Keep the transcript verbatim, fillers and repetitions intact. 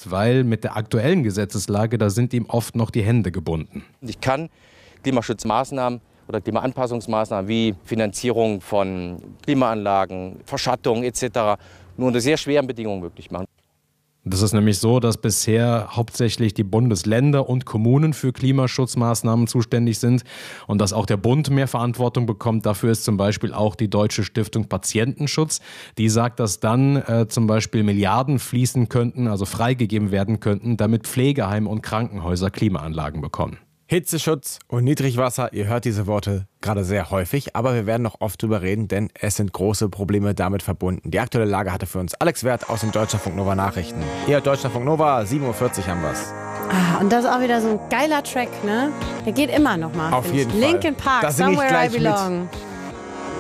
ist, weil mit der aktuellen Gesetzeslage, da sind ihm oft noch die Hände gebunden. Ich kann Klimaschutzmaßnahmen oder Klimaanpassungsmaßnahmen wie Finanzierung von Klimaanlagen, Verschattung et cetera nur unter sehr schweren Bedingungen möglich machen. Das ist nämlich so, dass bisher hauptsächlich die Bundesländer und Kommunen für Klimaschutzmaßnahmen zuständig sind und dass auch der Bund mehr Verantwortung bekommt. Dafür ist zum Beispiel auch die Deutsche Stiftung Patientenschutz. Die sagt, dass dann äh, zum Beispiel Milliarden fließen könnten, also freigegeben werden könnten, damit Pflegeheime und Krankenhäuser Klimaanlagen bekommen. Hitzeschutz und Niedrigwasser, ihr hört diese Worte gerade sehr häufig, aber wir werden noch oft drüber reden, denn es sind große Probleme damit verbunden. Die aktuelle Lage hatte für uns Alex Werth aus den Deutschlandfunk Nova Nachrichten. Ihr hört Deutschlandfunk Nova, sieben Uhr vierzig haben wir's. Ah, und das ist auch wieder so ein geiler Track, ne? Der geht immer noch mal. Auf jeden Fall. Linkin Park, Da sing ich Somewhere I gleich mit. Belong.